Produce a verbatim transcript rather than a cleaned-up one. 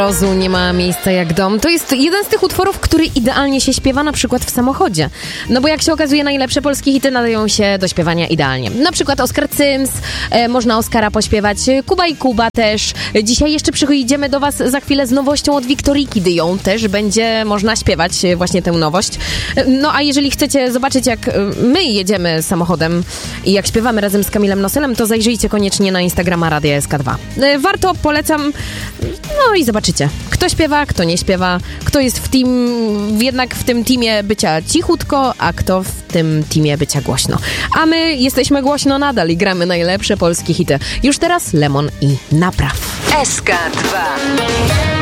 Rozu nie ma miejsca jak dom. To jest jeden z tych utworów, który idealnie się śpiewa na przykład w samochodzie. No bo jak się okazuje, najlepsze polskie hity nadają się do śpiewania idealnie. Na przykład Oskar Cyms, e, można Oskara pośpiewać, Kuba i Kuba też. Dzisiaj jeszcze przyjdziemy do was za chwilę z nowością od Wiktoriki Dy, też będzie można śpiewać właśnie tę nowość. No a jeżeli chcecie zobaczyć, jak my jedziemy samochodem i jak śpiewamy razem z Kamilem Noselem, to zajrzyjcie koniecznie na Instagrama Radia S K dwa. E, warto, polecam, no i zobaczycie. Kto śpiewa, kto nie śpiewa, kto jest w team, jednak w tym teamie bycia cichutko, a kto w tym teamie bycia głośno. A my jesteśmy głośno nadal i gramy najlepsze polskie hity. Już teraz Lemon i Napraw. S K dwa.